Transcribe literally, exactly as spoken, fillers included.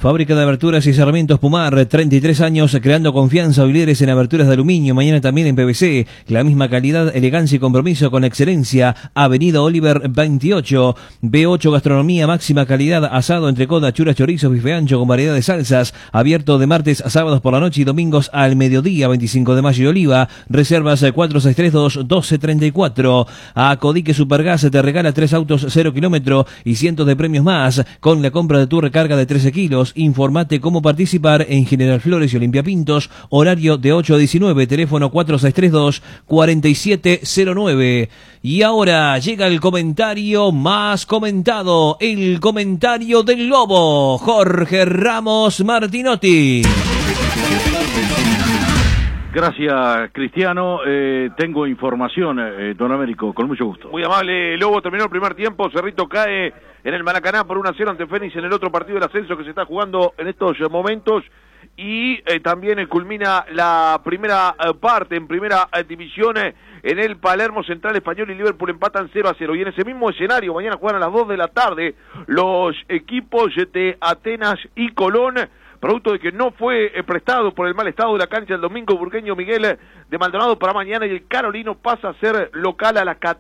Fábrica de aberturas y cerramientos Pumar, treinta y tres años creando confianza y líderes en aberturas de aluminio, mañana también en P V C. La misma calidad, elegancia y compromiso con excelencia. Avenida Oliver veintiocho. B ocho Gastronomía, máxima calidad, asado, entrecoda, churas, chorizos, bife ancho con variedad de salsas. Abierto de martes a sábados por la noche y domingos al mediodía, veinticinco de mayo y Oliva. Reservas cuatro seis tres dos, uno dos tres cuatro. A Codique Supergas te regala tres autos cero kilómetro y cientos de premios más con la compra de tu recarga de trece kilos. Informate cómo participar en General Flores y Olimpia Pintos, horario de ocho a diecinueve, teléfono cuatro seis tres dos, cuatro siete cero nueve. Y ahora llega el comentario más comentado, el comentario del Lobo, Jorge Ramos Martinotti. Gracias, Cristiano. Eh, tengo información, eh, don Américo, con mucho gusto. Muy amable, Lobo. Terminó el primer tiempo. Cerrito cae en el Maracaná por uno a cero ante Fénix en el otro partido del ascenso que se está jugando en estos momentos. Y eh, también eh, culmina la primera eh, parte en primera eh, división. Eh, en el Palermo, Central Español y Liverpool empatan cero a cero. Y en ese mismo escenario, mañana juegan a las dos de la tarde los equipos de Atenas y Colón, producto de que no fue eh, prestado por el mal estado de la cancha el domingo burgueño Miguel de Maldonado para mañana, y el Carolino pasa a ser local a las